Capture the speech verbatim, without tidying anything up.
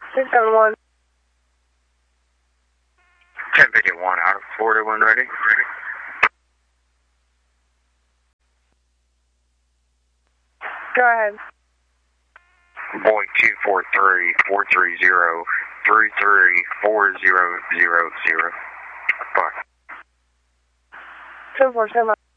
six seven one. ten fifty-one out of Florida, when ready. Ready. Go ahead. Boeing two four three, four three zero, three three four zero zero zero. Bye. seven four seven.